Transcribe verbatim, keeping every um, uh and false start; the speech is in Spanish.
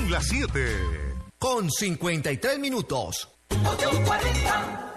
Son las siete. Con cincuenta y tres minutos. ocho cuarenta.